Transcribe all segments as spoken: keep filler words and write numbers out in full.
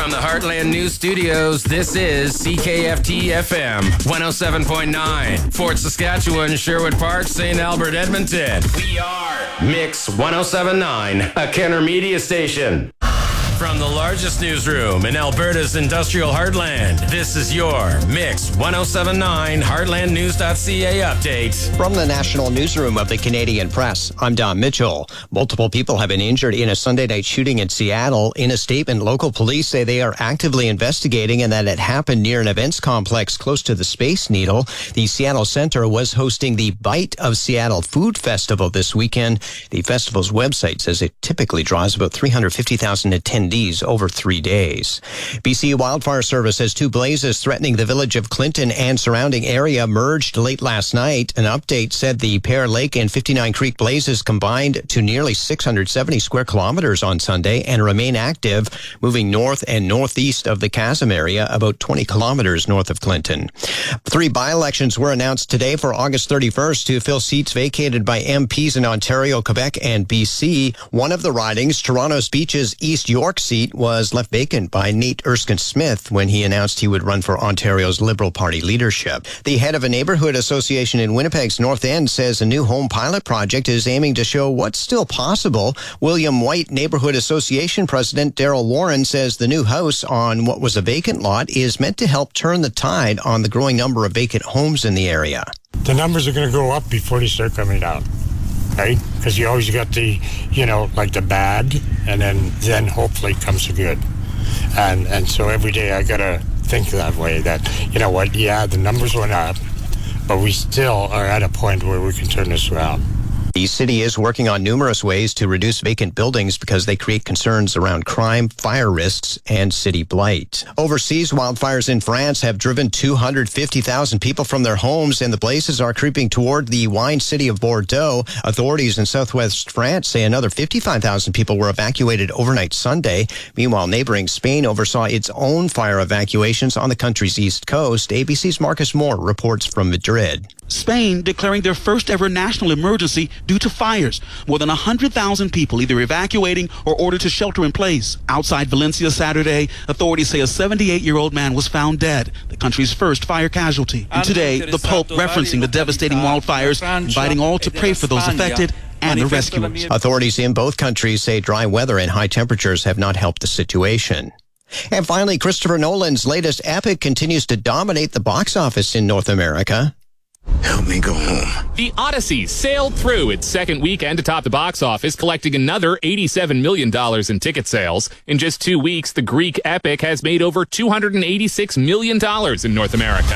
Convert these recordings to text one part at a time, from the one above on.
From the Heartland News Studios, this is C K F T F M one oh seven point nine. Fort Saskatchewan, Sherwood Park, Saint Albert, Edmonton. We are Mix one oh seven point nine, a Kenner Media station. From the largest newsroom in Alberta's industrial heartland, this is your Mix one oh seven point nine Heartland News dot C A update. From the national newsroom of the Canadian Press, I'm Don Mitchell. Multiple people have been injured in a Sunday night shooting in Seattle. In a statement, local police say they are actively investigating and that it happened near an events complex close to the Space Needle. The Seattle Center was hosting the Bite of Seattle Food Festival this weekend. The festival's website says it typically draws about three hundred fifty thousand attendees over three days. B C Wildfire Service says two blazes threatening the village of Clinton and surrounding area merged late last night. An update said the Pear Lake and fifty-nine Creek blazes combined to nearly six hundred seventy square kilometers on Sunday and remain active, moving north and northeast of the chasm area, about twenty kilometers north of Clinton. Three by-elections were announced today for August thirty-first to fill seats vacated by M Ps in Ontario, Quebec, and B C. One of the ridings, Toronto's Beaches East York seat, was left vacant by Nate Erskine-Smith when he announced he would run for Ontario's Liberal Party leadership. The head of a neighborhood association in Winnipeg's North End says a new home pilot project is aiming to show what's still possible. William White Neighborhood Association President Daryl Warren says the new house on what was a vacant lot is meant to help turn the tide on the growing number of vacant homes in the area. The numbers are going to go up before they start coming down. Right? Because you always got the, you know, like the bad, and then then hopefully comes the good. And and so every day I got to think that way, that, you know what, yeah, the numbers went up, but we still are at a point where we can turn this around. The city is working on numerous ways to reduce vacant buildings because they create concerns around crime, fire risks, and city blight. Overseas, wildfires in France have driven two hundred fifty thousand people from their homes, and the blazes are creeping toward the wine city of Bordeaux. Authorities in southwest France say another fifty-five thousand people were evacuated overnight Sunday. Meanwhile, neighboring Spain oversaw its own fire evacuations on the country's east coast. A B C's Marcus Moore reports from Madrid. Spain declaring their first ever national emergency due to fires. More than one hundred thousand people either evacuating or ordered to shelter in place. Outside Valencia Saturday, authorities say a seventy-eight-year-old man was found dead, the country's first fire casualty. And today, the Pope referencing the devastating wildfires, inviting all to pray for those affected and the rescuers. Authorities in both countries say dry weather and high temperatures have not helped the situation. And finally, Christopher Nolan's latest epic continues to dominate the box office in North America. Help me go home. The Odyssey sailed through its second weekend atop the box office, collecting another eighty-seven million dollars in ticket sales. In just two weeks, the Greek epic has made over two hundred eighty-six million dollars in North America.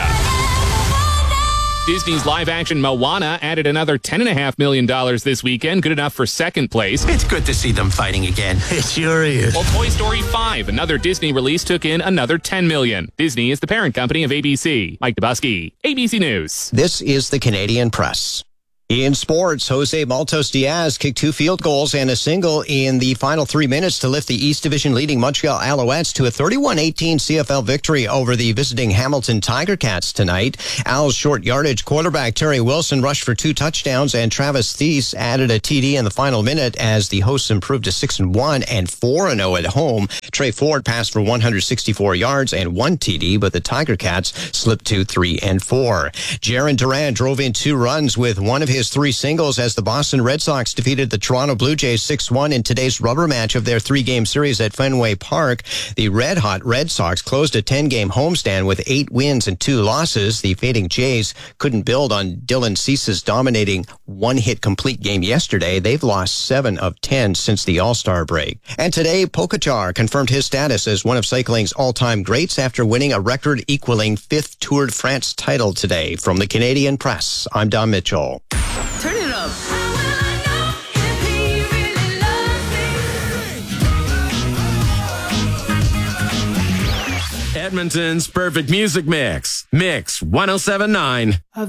Disney's live-action Moana added another ten point five million dollars this weekend, good enough for second place. It's good to see them fighting again. It sure is. While Toy Story five, another Disney release, took in another ten million dollars. Disney is the parent company of A B C. Mike DeBusky, A B C News. This is the Canadian Press. In sports, Jose Maltos Diaz kicked two field goals and a single in the final three minutes to lift the East Division leading Montreal Alouettes to a thirty-one eighteen C F L victory over the visiting Hamilton Tiger Cats tonight. Al's short yardage quarterback Terry Wilson rushed for two touchdowns, and Travis Thies added a T D in the final minute as the hosts improved to six and one and four and oh at home. Trey Ford passed for one hundred sixty-four yards and one T D, but the Tiger Cats slipped to three and four. Jarren Duran drove in two runs with one of his his three singles as the Boston Red Sox defeated the Toronto Blue Jays six one in today's rubber match of their three-game series at Fenway Park. The red-hot Red Sox closed a ten-game homestand with eight wins and two losses. The fading Jays couldn't build on Dylan Cease's dominating one-hit complete game yesterday. They've lost seven of ten since the All-Star break. And today, Pogačar confirmed his status as one of cycling's all-time greats after winning a record-equaling fifth Tour de France title today. From the Canadian Press, I'm Don Mitchell. Turn it up. Edmonton's perfect music mix. Mix one oh seven point nine.